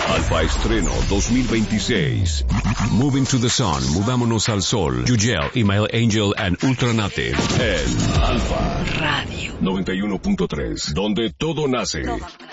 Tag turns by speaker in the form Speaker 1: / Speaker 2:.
Speaker 1: Alfa Estreno 2026. Moving to the Sun, Movámonos al Sol. Yugel, Email Angel and Ultranative. En Alfa Radio 91.3, donde todo nace.